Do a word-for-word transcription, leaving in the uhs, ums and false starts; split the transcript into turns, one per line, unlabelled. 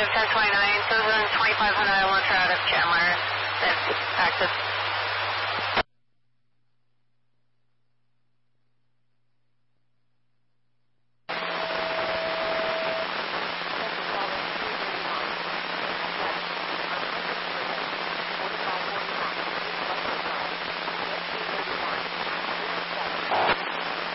negative ten twenty-nine, Susan twenty-five hundred, I want her out of Chandler. That's active.